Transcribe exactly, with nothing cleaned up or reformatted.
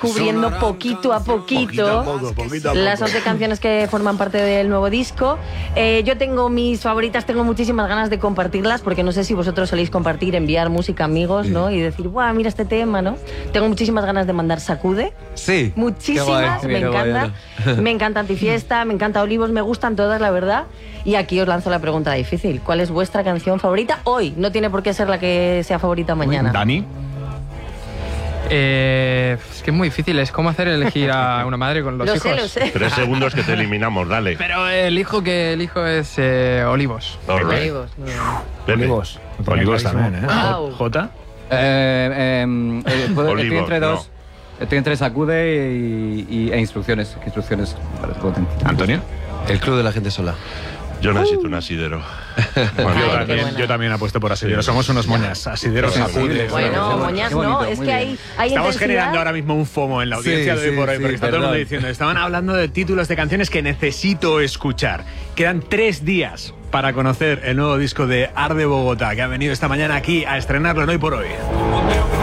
cubriendo poquito a poquito, poquito, a poco, poquito a poco. las once canciones que forman parte del nuevo disco. Eh, yo tengo mis favoritas, tengo muchísimas ganas de compartirlas, porque no sé si vosotros soléis compartir, enviar música a amigos, Sí. ¿no? Y decir, ¡buah, mira este tema!, ¿no? Tengo muchísimas ganas de mandar Sacude. Sí. Muchísimas, Qué me guay, qué encanta. guay. Me encanta Antifiesta, me encanta Olivos, me gustan todas, la verdad. Y aquí os lanzo la pregunta difícil. ¿Cuál es vuestra canción favorita hoy? No tiene por qué ser la que sea favorita mañana. Dani. Eh, es que es muy difícil, es como hacer elegir a una madre con los Lo hijos. sé, lo sé. Tres segundos que te eliminamos, dale. Pero el hijo que elijo es eh, Olivos. All right. Olivos, muy bien. Pepe. Olivos. Olivos también, ¿eh? Wow. Jota. Eh, eh, eh, puedo- estoy Olivos, entre no. dos. Estoy entre Sacude y, y- e instrucciones. ¿Qué instrucciones me parece potente? Antonio. El club de la gente sola. Yo necesito un asidero. Bueno, Ay, yo, qué también, buena. yo también apuesto por asideros. Somos unos moñas. Asideros Sí, acudes. Bueno, Qué moñas bonito, no, es muy que bien. hay, hay Estamos intensidad. generando ahora mismo un FOMO en la audiencia Sí, de hoy sí, por hoy, sí, porque está todo el mundo perdón. diciendo, estaban hablando de títulos de canciones que necesito escuchar. Quedan tres días para conocer el nuevo disco de Arde Bogotá, que ha venido esta mañana aquí a estrenarlo en Hoy por Hoy.